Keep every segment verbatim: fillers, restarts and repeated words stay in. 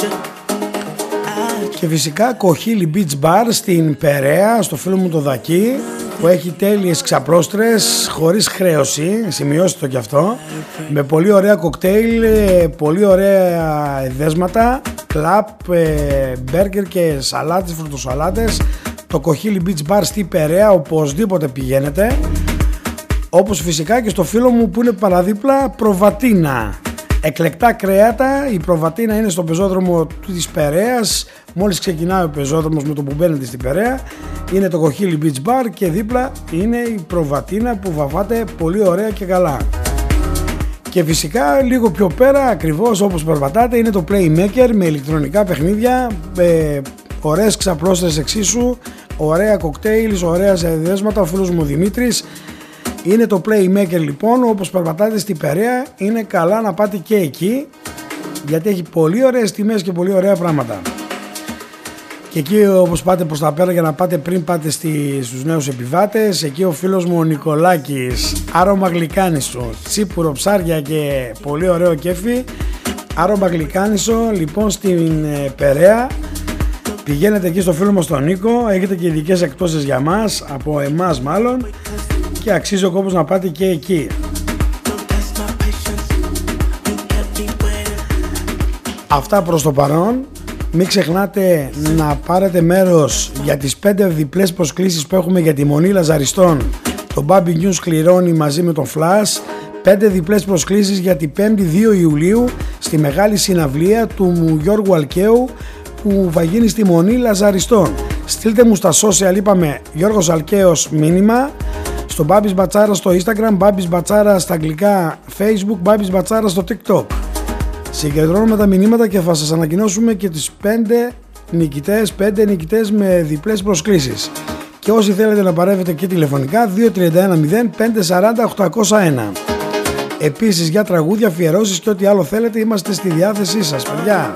Και φυσικά Κοχύλι Beach Bar στην Περαία, στο φίλο μου το Δακί, που έχει τέλειες ξαπρόστρες χωρίς χρέωση, σημειώστε το κι αυτό, με πολύ ωραία κοκτέιλ, πολύ ωραία εδέσματα, κλαπ, μπέργκερ και σαλάτες, φρουτοσαλάτες. Το Κοχύλι Beach Bar στη Περαία, οπωσδήποτε πηγαίνετε. Όπως φυσικά και στο φίλο μου που είναι παραδίπλα, Προβατίνα. Εκλεκτά κρέατα, η Προβατίνα είναι στο πεζόδρομο της Περαίας. Μόλις ξεκινάει ο πεζόδρομος με το που μπαίνετε στην Περαία, είναι το Κοχύλι Beach Bar και δίπλα είναι η Προβατίνα που βαβάτε πολύ ωραία και καλά. Και φυσικά λίγο πιο πέρα, ακριβώς όπως περπατάτε, είναι το Playmaker με ηλεκτρονικά παιχνίδια, ε, ωραίες ξαπλώστρες εξίσου, ωραία κοκτέιλς, ωραία εδέσματα, ο φίλος μου Δημήτρης. Είναι το Playmaker λοιπόν, όπως περπατάτε στην Περαία, είναι καλά να πάτε και εκεί, γιατί έχει πολύ ωραίες τιμές και πολύ ωραία πράγματα. Και εκεί όπως πάτε προς τα πέρα, για να πάτε πριν πάτε στη, στους νέους επιβάτες, εκεί ο φίλος μου ο Νικολάκης, άρωμα γλυκάνισο, τσίπουρο, ψάρια και πολύ ωραίο κέφι. Άρωμα γλυκάνισο λοιπόν στην ε, Περαία. Πηγαίνετε εκεί στο φίλο μας τον Νίκο, έχετε και ειδικές εκτόσεις για μας, από εμάς μάλλον, και αξίζει ο κόπος να πάτε και εκεί. Αυτά προς το παρόν. Μην ξεχνάτε να πάρετε μέρος για τις πέντε διπλές προσκλήσεις που έχουμε για τη Μονή Λαζαριστών. Το Baby News κληρώνει μαζί με τον Flash πέντε διπλές προσκλήσεις για την πέμπτη δύο Ιουλίου στη μεγάλη συναυλία του Γιώργου Αλκαίου που θα γίνει στη Μονή Λαζαριστών. Στείλτε μου στα social, είπαμε Γιώργος Αλκαίος μήνυμα, στο Μπάμπης Μπατσάρα στο Instagram, Μπάμπης Μπατσάρα στα αγγλικά Facebook, Μπάμπης Μπατσάρα στο TikTok. Συγκεντρώνουμε τα μηνύματα και θα σας ανακοινώσουμε και τις πέντε νικητές, πέντε νικητές με διπλές προσκλήσεις. Και όσοι θέλετε να παρεύετε και τηλεφωνικά, δύο τρία ένα μηδέν πέντε τέσσερα μηδέν οκτώ μηδέν ένα. Επίσης για τραγούδια, αφιερώσεις και ό,τι άλλο θέλετε, είμαστε στη διάθεσή σας, παιδιά.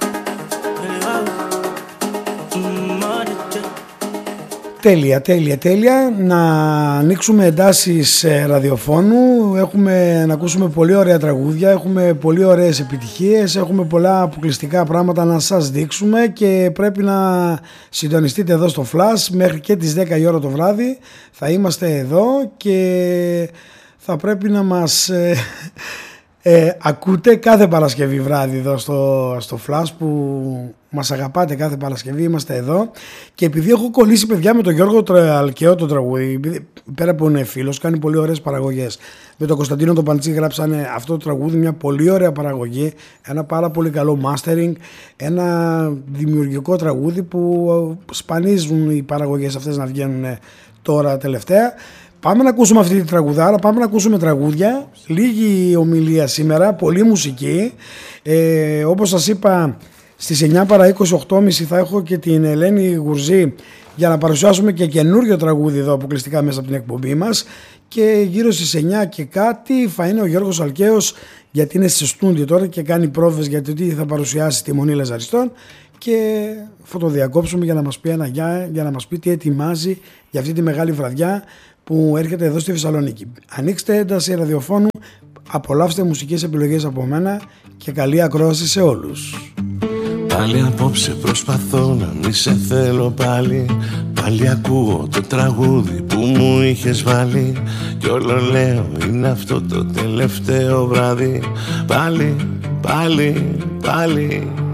Τέλεια, τέλεια, τέλεια. Να ανοίξουμε εντάσεις ραδιοφώνου. Έχουμε να ακούσουμε πολύ ωραία τραγούδια, έχουμε πολύ ωραίες επιτυχίες, έχουμε πολλά αποκλειστικά πράγματα να σας δείξουμε και πρέπει να συντονιστείτε εδώ στο Flash μέχρι και τις δέκα η ώρα το βράδυ. Θα είμαστε εδώ και θα πρέπει να μας ε, ε, ακούτε κάθε Παρασκευή βράδυ εδώ στο, στο Flash που μας αγαπάτε κάθε Παρασκευή, είμαστε εδώ. Και επειδή έχω κολλήσει παιδιά με τον Γιώργο Αλκαίο το τραγούδι, πέρα που είναι φίλος, κάνει πολύ ωραίες παραγωγές. Με τον Κωνσταντίνο τον Παντσί γράψανε αυτό το τραγούδι, μια πολύ ωραία παραγωγή, ένα πάρα πολύ καλό mastering, ένα δημιουργικό τραγούδι που σπανίζουν οι παραγωγές αυτές να βγαίνουν τώρα τελευταία. Πάμε να ακούσουμε αυτή τη τραγουδάρα, πάμε να ακούσουμε τραγούδια, λίγη ομιλία σήμερα, πολύ μουσική. Ε, όπως σας είπα, στις εννιά παρά είκοσι, οκτώ και μισή θα έχω και την Ελένη Γουρζή για να παρουσιάσουμε και καινούριο τραγούδι εδώ αποκλειστικά μέσα από την εκπομπή μας. Και γύρω στις εννιά και κάτι θα είναι ο Γιώργος Αλκαίος, γιατί είναι σε στούντιο τώρα και κάνει πρόβες για το τι θα παρουσιάσει στη Μονή Λαζαριστών. Και θα το διακόψουμε για να μας πει ένα γεια, για να μας πει τι ετοιμάζει για αυτή τη μεγάλη βραδιά που έρχεται εδώ στη Θεσσαλονίκη. Ανοίξτε ένταση ραδιοφώνου, απολαύστε μουσικές επιλογές από μένα και καλή ακρόαση σε όλους. Πάλι απόψε προσπαθώ να μη σε θέλω πάλι. Πάλι ακούω το τραγούδι που μου είχες βάλει. Κι όλο λέω είναι αυτό το τελευταίο βράδυ. Πάλι, πάλι, πάλι.